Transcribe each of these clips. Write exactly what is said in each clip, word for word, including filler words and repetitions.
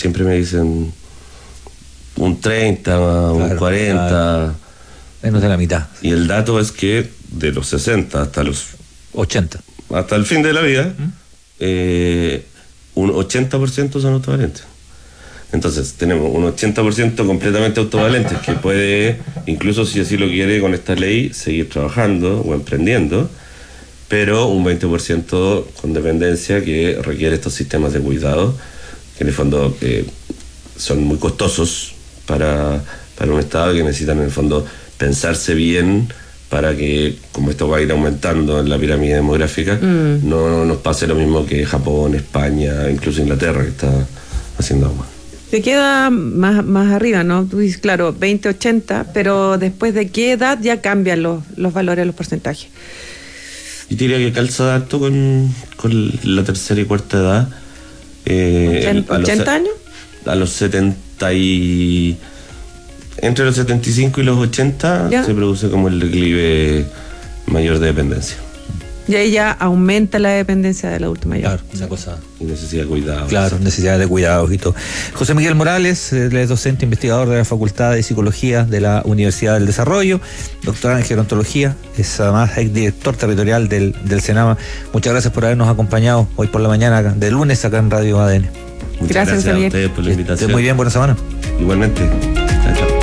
siempre me dicen un treinta, claro, un cuarenta. Claro. Menos de la mitad. Y el dato es que de los sesenta hasta los ochenta, hasta el fin de la vida, ¿Mm? eh, un ochenta por ciento son autovalentes. Entonces tenemos un ochenta por ciento completamente autovalentes que puede, incluso si así lo quiere con esta ley, seguir trabajando o emprendiendo, pero un veinte por ciento con dependencia que requiere estos sistemas de cuidado, que en el fondo eh, son muy costosos para, para un Estado, que necesitan en el fondo pensarse bien para que, como esto va a ir aumentando en la pirámide demográfica, mm. no nos pase lo mismo que Japón, España, incluso Inglaterra, que está haciendo agua. Te queda más, más arriba, ¿no? Tú dices, claro, veinte ochenta, pero después de qué edad ya cambian los, los valores, los porcentajes. Yo diría que calza alto con, con la tercera y cuarta edad. Eh, ¿ochenta años? A los setenta y... Entre los setenta y cinco y los ochenta ¿Ya? Se produce como el declive mayor de dependencia. Y ahí ya aumenta la dependencia del adulto mayor. Claro, una cosa. Y necesidad de cuidados. Claro, necesidad de cuidados y todo. José Miguel Morales, él es docente investigador de la Facultad de Psicología de la Universidad del Desarrollo, doctorado en gerontología, es además exdirector territorial del, del Senama. Muchas gracias por habernos acompañado hoy por la mañana, de lunes, acá en Radio A D N. Muchas gracias, gracias a ustedes por la invitación. Muy bien, buena semana. Igualmente. Chao, chao.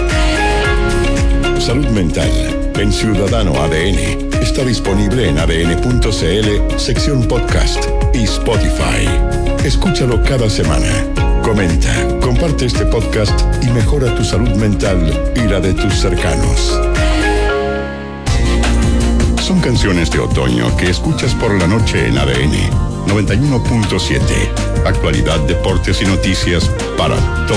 Salud Mental en Ciudadano A D N está disponible en a d n punto c l, sección podcast y Spotify. Escúchalo cada semana. Comenta, comparte este podcast y mejora tu salud mental y la de tus cercanos. Son canciones de otoño que escuchas por la noche en A D N noventa y uno punto siete. Actualidad, deportes y noticias para todos.